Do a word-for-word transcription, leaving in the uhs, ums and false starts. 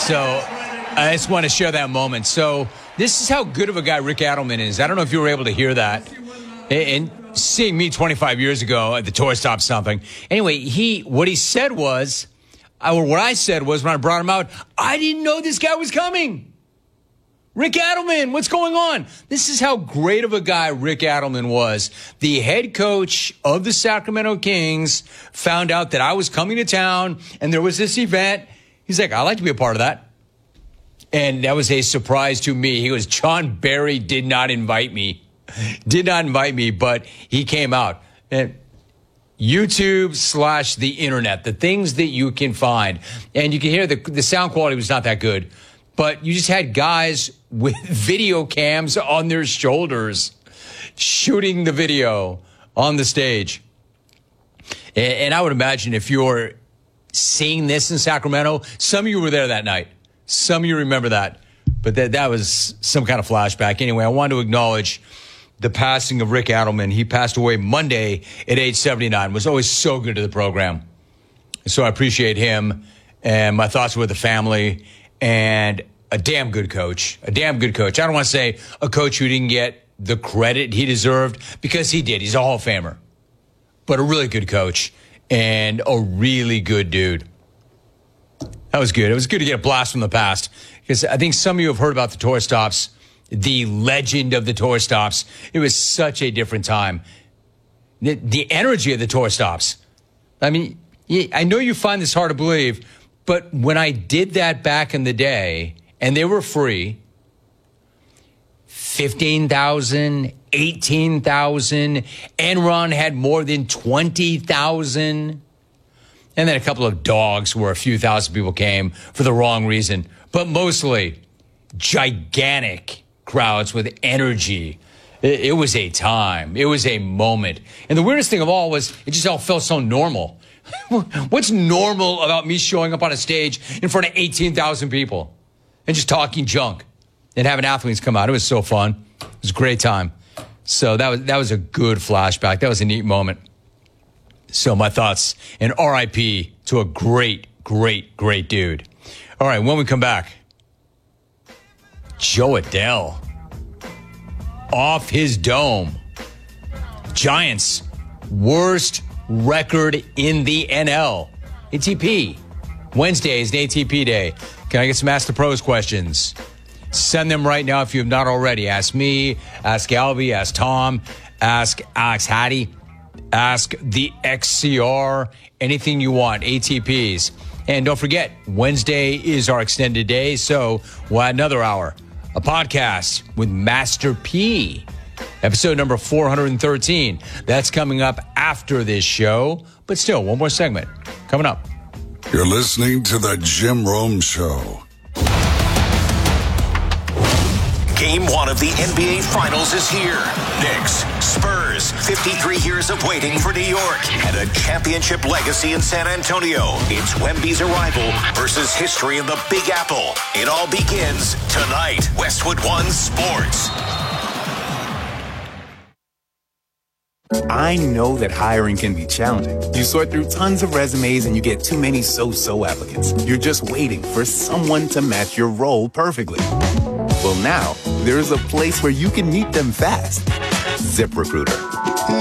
So I just want to share that moment. So this is how good of a guy Rick Adelman is. I don't know if you were able to hear that. And seeing me twenty-five years ago at the tour stop something. Anyway, he what he said was, or what I said was when I brought him out, I didn't know this guy was coming. Rick Adelman, what's going on? This is how great of a guy Rick Adelman was. The head coach of the Sacramento Kings found out that I was coming to town and there was this event. He's like, I'd like to be a part of that. And that was a surprise to me. He goes, John Barry did not invite me. Did not invite me, but he came out. And YouTube slash the internet, the things that you can find. And you can hear the, the sound quality was not that good. But you just had guys with video cams on their shoulders shooting the video on the stage. And, and I would imagine if you're seeing this in Sacramento, some of you were there that night. Some of you remember that. But that, that was some kind of flashback. Anyway, I wanted to acknowledge the passing of Rick Adelman. He passed away Monday at age seventy-nine. Was always so good to the program. So I appreciate him. And my thoughts were with the family. And a damn good coach. A damn good coach. I don't want to say a coach who didn't get the credit he deserved, because he did. He's a Hall of Famer. But a really good coach. And a really good dude. That was good. It was good to get a blast from the past. Because I think some of you have heard about the tour stops. The legend of the tour stops. It was such a different time. The, the energy of the tour stops. I mean, I know you find this hard to believe, but when I did that back in the day, and they were free, fifteen thousand, eighteen thousand, Enron had more than twenty thousand. And then a couple of dogs where a few thousand people came for the wrong reason. But mostly gigantic crowds with energy. It, it was a time. It was a moment. And the weirdest thing of all was it just all felt so normal. What's normal about me showing up on a stage in front of eighteen thousand people and just talking junk and having athletes come out? It was so fun. It was a great time. So that was, that was a good flashback. That was a neat moment. So my thoughts and R I P to a great, great, great dude. All right, when we come back, Joe Adell off his dome. Giants, worst record in the N L. A T P. Wednesday is the A T P day. Can I get some Ask the Pros questions? Send them right now if you have not already. Ask me, ask Albie, ask Tom, ask Alex Hattie, ask the X C R, anything you want, A T Ps. And don't forget, Wednesday is our extended day, so we'll add another hour. A podcast with Master P, episode number four hundred thirteen. That's coming up after this show, but still, one more segment coming up. You're listening to The Jim Rome Show. Game one of the N B A Finals is here. Knicks, Spurs, fifty-three years of waiting for New York, and a championship legacy in San Antonio. It's Wemby's arrival versus history in the Big Apple. It all begins tonight. Westwood One Sports. I know that hiring can be challenging. You sort through tons of resumes and you get too many so-so applicants. You're just waiting for someone to match your role perfectly. Well, now, there's a place where you can meet them fast. ZipRecruiter.